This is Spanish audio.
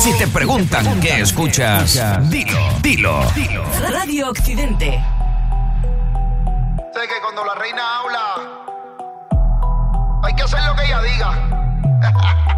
Si te preguntan qué escuchas, dilo. Radio Occidente. Sé que cuando la reina habla, hay que hacer lo que ella diga.